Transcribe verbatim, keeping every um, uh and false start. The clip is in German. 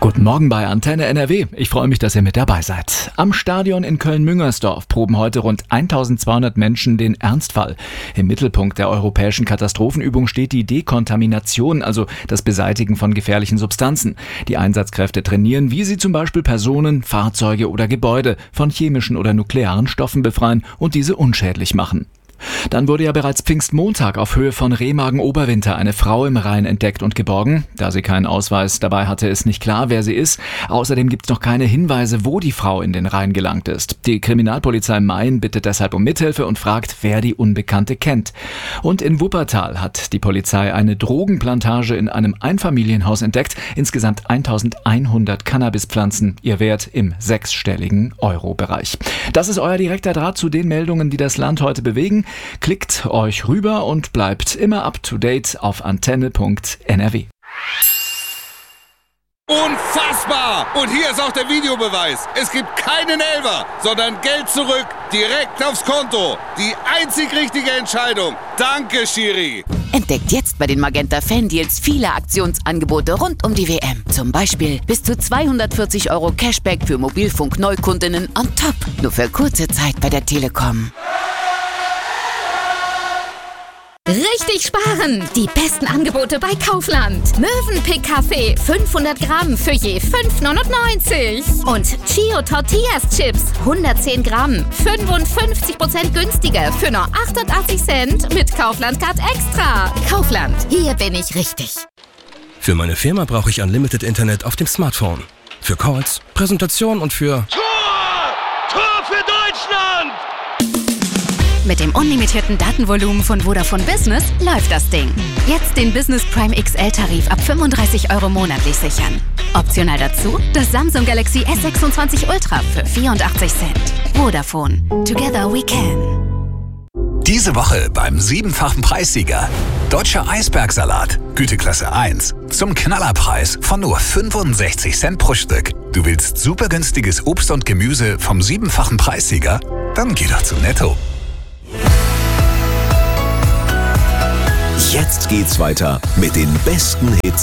Guten Morgen bei Antenne N R W. Ich freue mich, dass ihr mit dabei seid. Am Stadion in Köln-Müngersdorf proben heute rund eintausendzweihundert Menschen den Ernstfall. Im Mittelpunkt der europäischen Katastrophenübung steht die Dekontamination, also das Beseitigen von gefährlichen Substanzen. Die Einsatzkräfte trainieren, wie sie zum Beispiel Personen, Fahrzeuge oder Gebäude von chemischen oder nuklearen Stoffen befreien und diese unschädlich machen. Dann wurde ja bereits Pfingstmontag auf Höhe von Remagen-Oberwinter eine Frau im Rhein entdeckt und geborgen. Da sie keinen Ausweis dabei hatte, ist nicht klar, wer sie ist. Außerdem gibt es noch keine Hinweise, wo die Frau in den Rhein gelangt ist. Die Kriminalpolizei Main bittet deshalb um Mithilfe und fragt, wer die Unbekannte kennt. Und in Wuppertal hat die Polizei eine Drogenplantage in einem Einfamilienhaus entdeckt. Insgesamt eintausendeinhundert Cannabispflanzen, ihr Wert im sechsstelligen Euro-Bereich. Das ist euer direkter Draht zu den Meldungen, die das Land heute bewegen. Klickt euch rüber und bleibt immer up to date auf antenne punkt n r w. Unfassbar! Und hier ist auch der Videobeweis. Es gibt keinen Elfer, sondern Geld zurück, direkt aufs Konto. Die einzig richtige Entscheidung. Danke, Schiri. Entdeckt jetzt bei den Magenta Fan-Deals viele Aktionsangebote rund um die W M. Zum Beispiel bis zu zweihundertvierzig Euro Cashback für Mobilfunk-Neukundinnen on top. Nur für kurze Zeit bei der Telekom. Richtig sparen! Die besten Angebote bei Kaufland. Mövenpick Kaffee fünfhundert Gramm für je fünf neunundneunzig. Und Chio Tortillas Chips hundertzehn Gramm, fünfundfünfzig Prozent günstiger für nur achtundachtzig Cent mit Kaufland Card Extra. Kaufland, hier bin ich richtig. Für meine Firma brauche ich Unlimited Internet auf dem Smartphone. Für Calls, Präsentation und für... Tor! Tor für Deutschland! Mit dem unlimitierten Datenvolumen von Vodafone Business läuft das Ding. Jetzt den Business Prime X L-Tarif ab fünfunddreißig Euro monatlich sichern. Optional dazu das Samsung Galaxy S sechsundzwanzig Ultra für vierundachtzig Cent. Vodafone. Together we can. Diese Woche beim siebenfachen Preissieger. Deutscher Eisbergsalat, Güteklasse eins. Zum Knallerpreis von nur fünfundsechzig Cent pro Stück. Du willst super günstiges Obst und Gemüse vom siebenfachen Preissieger? Dann geh doch zu Netto. Jetzt geht's weiter mit den besten Hits